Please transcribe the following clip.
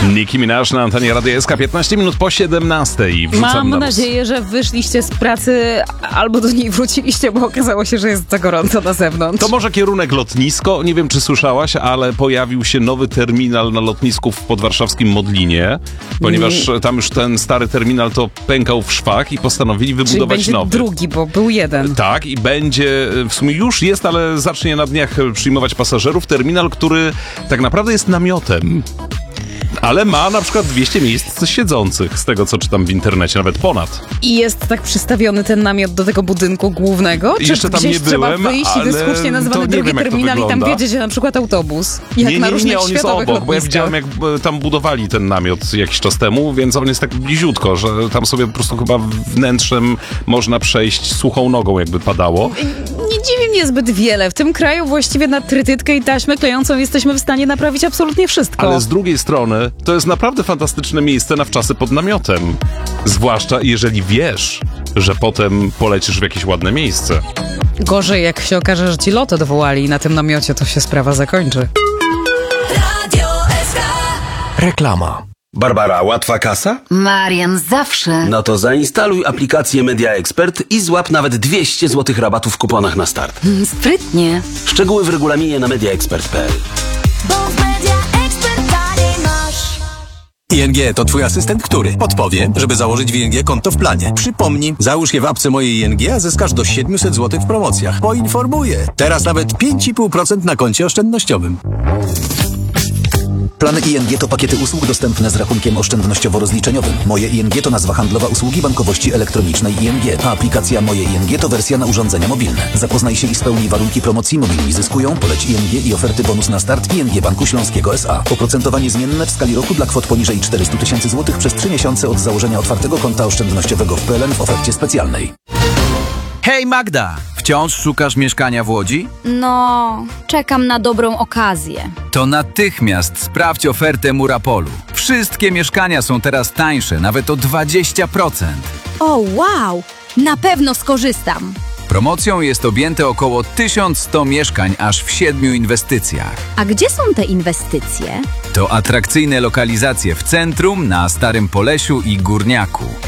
Nicki Minaj na antenie Radia SK, 15 minut po 17. Mam nadzieję, że wyszliście z pracy albo do niej wróciliście, bo okazało się, że jest za gorąco na zewnątrz. To może kierunek lotnisko? Nie wiem, czy słyszałaś, ale pojawił się nowy terminal na lotnisku w podwarszawskim Modlinie, ponieważ tam już ten stary terminal to pękał w szwach i postanowili wybudować będzie nowy. Drugi, bo był jeden. Tak, i będzie, w sumie już jest, ale zacznie na dniach przyjmować pasażerów. Terminal, który tak naprawdę jest namiotem. Ale ma na przykład 200 miejsc siedzących, z tego co czytam w internecie, nawet ponad. I jest tak przystawiony ten namiot do tego budynku głównego? Czy jeszcze tam nie trzeba byłem, wyjść i to jest słusznie nazwany drugi terminal i tam wiedzie się na przykład autobus? Jak na różnych on jest światowych obok, bo ja lotniskach. widziałem, jak tam budowali ten namiot jakiś czas temu, więc on jest tak bliziutko, że tam sobie po prostu chyba wnętrzem można przejść suchą nogą, jakby padało. Nie dziwi mnie zbyt wiele. W tym kraju właściwie na trytytkę i taśmę klejącą jesteśmy w stanie naprawić absolutnie wszystko. Ale z drugiej strony to jest naprawdę fantastyczne miejsce na wczasy pod namiotem. Zwłaszcza jeżeli wiesz, że potem polecisz w jakieś ładne miejsce. Gorzej, jak się okaże, że ci lot odwołali i na tym namiocie to się sprawa zakończy. Reklama. Barbara, łatwa kasa? Marian, zawsze. No to zainstaluj aplikację Media Expert i złap nawet 200 zł rabatu w kuponach na start. Sprytnie. Szczegóły w regulaminie na mediaexpert.pl. ING to twój asystent, który podpowie, żeby założyć w ING konto w planie. Przypomnij, załóż je w apce mojej ING, a zyskasz do 700 zł w promocjach. Poinformuję. Teraz nawet 5,5% na koncie oszczędnościowym. Plany ING to pakiety usług dostępne z rachunkiem oszczędnościowo-rozliczeniowym. Moje ING to nazwa handlowa usługi bankowości elektronicznej ING, a aplikacja Moje ING to wersja na urządzenia mobilne. Zapoznaj się i spełnij warunki promocji Mobilni Zyskują, poleć ING i oferty bonus na start ING Banku Śląskiego S.A. Oprocentowanie zmienne w skali roku dla kwot poniżej 400 000 złotych przez 3 miesiące od założenia otwartego konta oszczędnościowego w PLN w ofercie specjalnej. Hej Magda, wciąż szukasz mieszkania w Łodzi? No, czekam na dobrą okazję. To natychmiast sprawdź ofertę Murapolu. Wszystkie mieszkania są teraz tańsze, nawet o 20%. O, wow! Na pewno skorzystam. Promocją jest objęte około 1100 mieszkań aż w 7 inwestycjach. A gdzie są te inwestycje? To atrakcyjne lokalizacje w centrum, na Starym Polesiu i Górniaku.